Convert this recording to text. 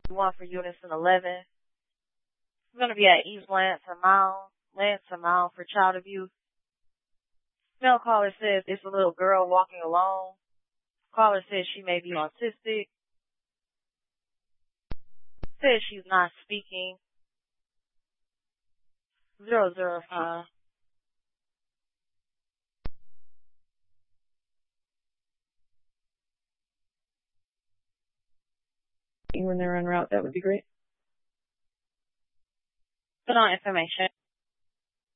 One for Unison 11. We're going to be at East Lansing Mall for child abuse. Female caller says it's a little girl walking alone. Caller says she may be autistic. Says she's not speaking. 005. When they're en route, that would be great. Put on information.